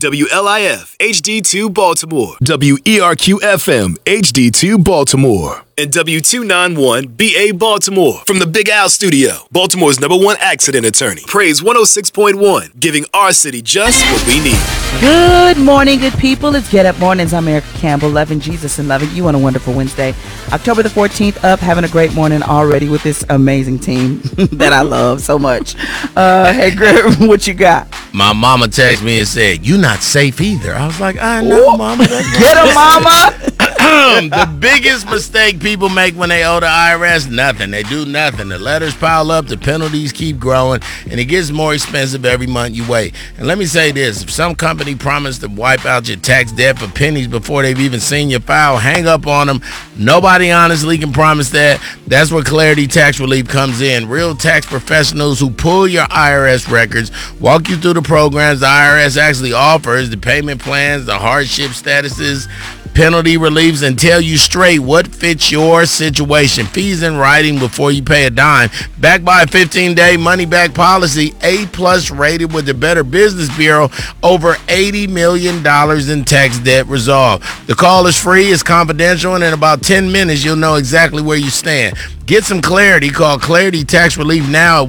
WLIF HD2 Baltimore, WERQ FM HD2 Baltimore, and W291BA Baltimore. From the Big Al Studio, Baltimore's #1 accident attorney. Praise 106.1, giving our city just what we need. Good morning, good people. It's Get Up Mornings. I'm Erica Campbell, loving Jesus and loving you on a wonderful Wednesday. October the 14th, up, having a great morning already with this amazing team that I love so much. Hey, Greg, what you got? My mama texted me and said, "You not safe either." I was like, "I know, mama." Get him, mama. The biggest mistake people make when they owe the IRS, nothing. They do nothing. The letters pile up, the penalties keep growing, and it gets more expensive every month you wait. And let me say this, if some company promised to wipe out your tax debt for pennies before they've even seen your file, hang up on them. Nobody honestly can promise that. That's where Clarity Tax Relief comes in. Real tax professionals who pull your IRS records, walk you through the programs the IRS actually offers, the payment plans, the hardship statuses, penalty reliefs, and tell you straight what fits your situation. Fees in writing before you pay a dime. Backed by a 15-day money-back policy, A+ rated with the Better Business Bureau, over $80 million in tax debt resolved. The call is free, it's confidential, and in about 10 minutes, you'll know exactly where you stand. Get some clarity. Call Clarity Tax Relief now at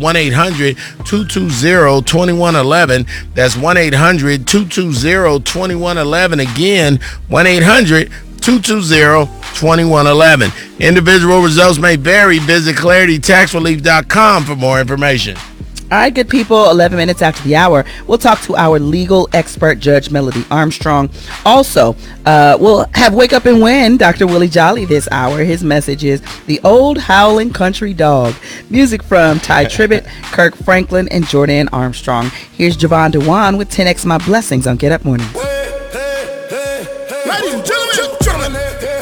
1-800-220-2111. That's 1-800-220-2111. Again, 1-800-220-2111. Individual results may vary. Visit claritytaxrelief.com for more information. All right, good people, 11 minutes after the hour, we'll talk to our legal expert, Judge Melody Armstrong. Also, we'll have Wake Up and Win, Dr. Willie Jolly this hour. His message is The Old Howling Country Dog. Music from Ty Tribbett, Kirk Franklin, and Jordan Armstrong. Here's Javon Dewan with 10X My Blessings on Get Up Mornings. Ladies and gentlemen,